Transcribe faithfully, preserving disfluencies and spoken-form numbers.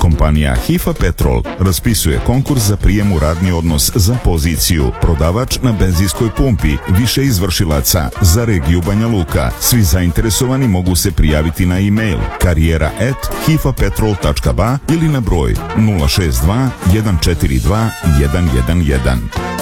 Kompanija Hifa Petrol raspisuje konkurs za prijem u radni odnos za poziciju prodavač na benzinskoj pumpi, više izvršilaca za regiju Banja Luka. Svi zainteresovani mogu se prijaviti na e-mail karijera at hifapetrol tačka ba ili na broj nula šest dva jedan četiri dva jedan jedan jedan.